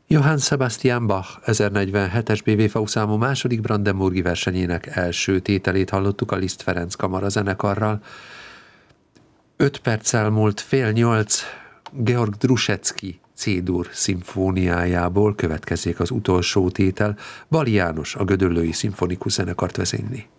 Johann Sebastian Bach 1047-es BWV számú második brandenburgi versenyének első tételét hallottuk a Liszt Ferenc Kamara zenekarral. 5 perccel múlt 7:30 Georg Druschetsky C-dur szimfóniájából következzék az utolsó tétel. Bali János a Gödöllői Szimfonikus Zenekart vezényli.